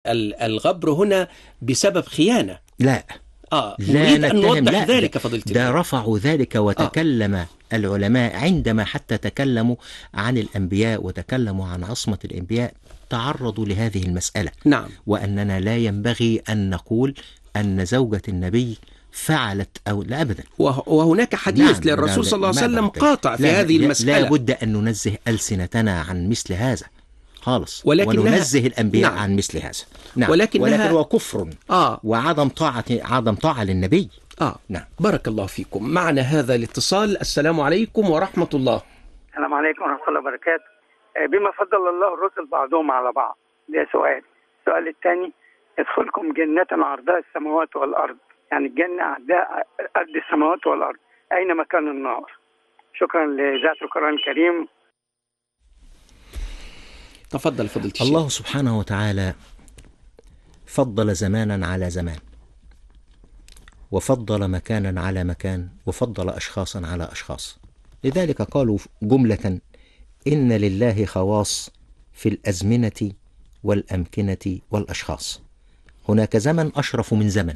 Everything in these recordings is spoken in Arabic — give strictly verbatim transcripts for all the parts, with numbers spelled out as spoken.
الغبر هنا بسبب خيانة. لا آه لا نريد أن نوضح لا ذلك فضيلة ده الله. رفعوا ذلك وتكلم آه. العلماء عندما حتى تكلموا عن الأنبياء وتكلموا عن عصمة الأنبياء تعرضوا لهذه المسألة. نعم. وأننا لا ينبغي أن نقول أن زوجة النبي فعلت أو لا أبدا. وهناك حديث نعم. للرسول صلى الله عليه وسلم قاطع في هذه المسألة. لا بد أن ننزه ألسنتنا عن مثل هذا خالص، ولكنها... وننزه الأنبياء نعم. عن مثل هذا. نعم. ولكنها... ولكن هو كفر آه. وعدم طاعة عدم طاعة للنبي. آه. نعم. بارك الله فيكم. معنا هذا الاتصال. السلام عليكم ورحمة الله. السلام عليكم ورحمة الله وبركاته. بما فضل الله الرسل بعضهم على بعض، ده سؤال. السؤال الثاني: يدخلكم جنة عرضها السماوات والأرض، يعني الجنة عرضها قد السماوات والأرض، أين مكان النار؟ شكرا لذات القرآن الكريم. تفضل فضيلة الشيخ. الله سبحانه وتعالى فضل زمانا على زمان، وفضل مكانا على مكان، وفضل أشخاصا على أشخاص. لذلك قالوا جملة: إن لله خواص في الأزمنة والأمكنة والأشخاص. هناك زمن أشرف من زمن،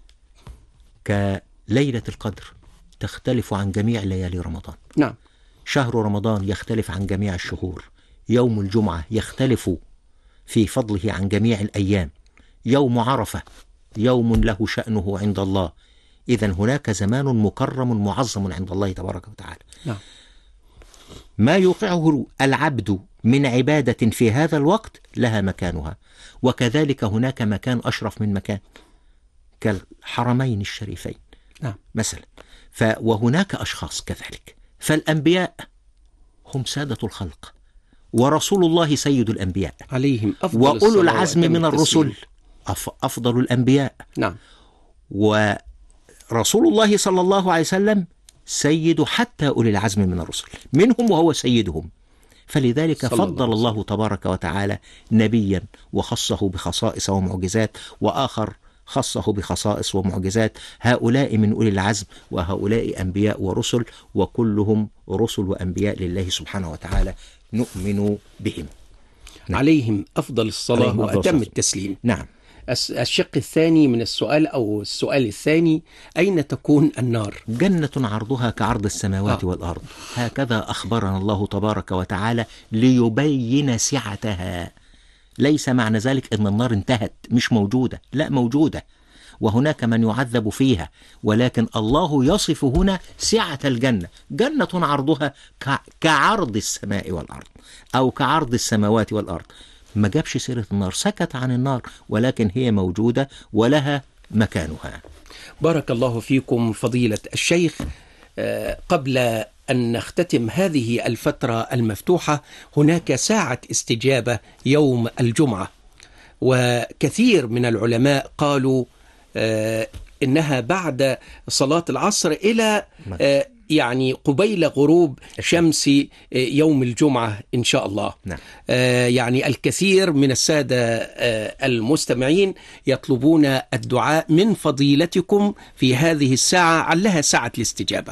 كليلة القدر تختلف عن جميع ليالي رمضان. نعم. شهر رمضان يختلف عن جميع الشهور. يوم الجمعة يختلف في فضله عن جميع الأيام. يوم عرفة يوم له شأنه عند الله. إذن هناك زمان مكرم معظم عند الله تبارك وتعالى. نعم. ما يوقعه العبد من عبادة في هذا الوقت لها مكانها، وكذلك هناك مكان أشرف من مكان كالحرمين الشريفين. نعم. مثلا ف وهناك أشخاص كذلك. فالأنبياء هم سادة الخلق، ورسول الله سيد الأنبياء عليهم أفضل وأولو العزم من الرسل أفضل الأنبياء. نعم. ورسول الله صلى الله عليه وسلم سيد حتى أولي العزم من الرسل، منهم وهو سيدهم. فلذلك فضل الله, الله تبارك وتعالى نبيا وخصه بخصائص ومعجزات، وآخر خصه بخصائص ومعجزات. هؤلاء من أولي العزم، وهؤلاء أنبياء ورسل، وكلهم رسل وأنبياء لله سبحانه وتعالى نؤمن بهم. نعم. عليهم أفضل الصلاة وأتم التسليم. نعم. الشق الثاني من السؤال أو السؤال الثاني: أين تكون النار؟ جنة عرضها كعرض السماوات آه. والأرض. هكذا أخبرنا الله تبارك وتعالى ليبين سعتها. ليس معنى ذلك أن النار انتهت مش موجودة، لا موجودة، وهناك من يعذب فيها، ولكن الله يصف هنا سعة الجنة. جنة عرضها كعرض السماء والأرض أو كعرض السماوات والأرض. ما جابش سيرة النار، سكت عن النار، ولكن هي موجودة ولها مكانها. بارك الله فيكم فضيلة الشيخ. قبل أن نختتم هذه الفترة المفتوحة، هناك ساعة استجابة يوم الجمعة، وكثير من العلماء قالوا إنها بعد صلاة العصر إلى يعني قبيل غروب شمس يوم الجمعة إن شاء الله. نعم. يعني الكثير من السادة المستمعين يطلبون الدعاء من فضيلتكم في هذه الساعة علها ساعة الاستجابة.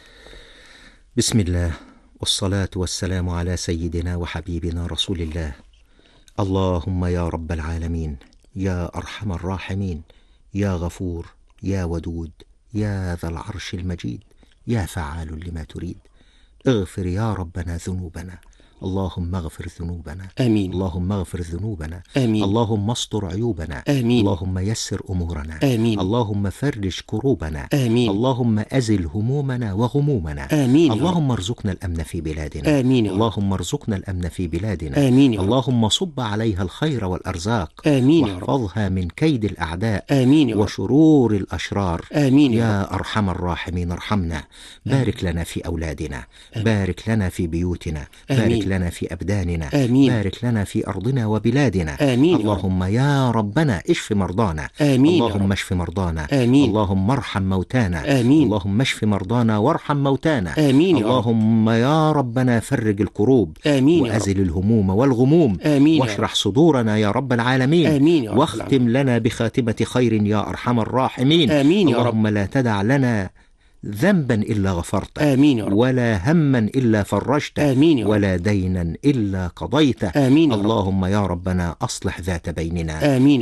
بسم الله والصلاة والسلام على سيدنا وحبيبنا رسول الله. اللهم يا رب العالمين، يا أرحم الراحمين، يا غفور، يا ودود، يا ذا العرش المجيد، يا فعال لما تريد، اغفر يا ربنا ذنوبنا. اللهم اغفر ذنوبنا. آمين. اللهم اغفر ذنوبنا. آمين. اللهم استر عيوبنا. آمين. اللهم يسر أمورنا. آمين. اللهم فرج كروبنا. آمين. اللهم أزل همومنا وغمومنا. آمين. اللهم ارزقنا الأمن في بلادنا. آمين. اللهم ارزقنا الأمن في بلادنا. آمين. اللهم صب عليها الخير والأرزاق. آمين. واحفظها من كيد الأعداء. آمين. وشرور الأشرار. آمين. يا أرحم الراحمين ارحمنا. بارك لنا في أولادنا. بارك لنا في بيوتنا. بارك لنا في أبداننا. آمين. بارك لنا في أرضنا وبلادنا. آمين. اللهم يا ربنا اشف مرضانا. آمين. اللهم اشف مرضانا. آمين. اللهم ارحم موتانا. آمين. اللهم اشف مرضانا وارحم موتانا. آمين. اللهم يا ربنا فرج الكروب. آمين. وأزل الهموم والغموم. آمين. واشرح صدورنا يا رب العالمين. آمين. واختم لنا بخاتمة خير يا أرحم الراحمين. آمين. اللهم لا تدع لنا ذنبا إلا غفرته، آمين يا رب. ولا هما إلا فرجته، آمين يا رب. ولا دينا إلا قضيته. آمين يا رب. اللهم يا ربنا أصلح ذات بيننا. آمين.